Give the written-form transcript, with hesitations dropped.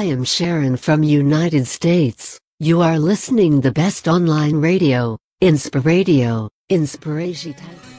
I am Sharon from United States. You are listening the best online radio, Inspiradio, Inspiration.